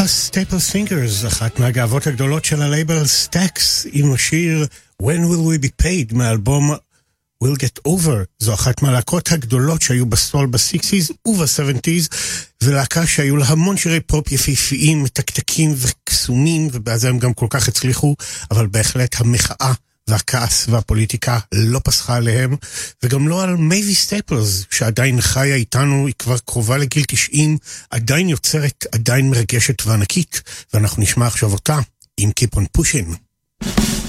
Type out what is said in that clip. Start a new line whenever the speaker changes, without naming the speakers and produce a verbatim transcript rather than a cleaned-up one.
הסטייפלס פינגרס, אחת מהגאוות הגדולות של הלייבל סטאקס, עם השיר When Will We Be Paid מהאלבום We'll Get Over. זו אחת מהלהקות הגדולות שהיו בסול ב-סיקסיז וב-סבנטיז, ולהקה שהיו לה המון שירי פופ יפיפיים, מתקתקים וקסומים, ובאז הם גם כל כך הצליחו, אבל בהחלט המחאה והכעס והפוליטיקה לא פסחה עליהם, וגם לא על מייבי סטייפלס, שעדיין חיה איתנו, היא כבר קרובה לגיל תשעים, עדיין יוצרת, עדיין מרגשת וענקית, ואנחנו נשמע עכשיו אותה עם Keep on Pushing.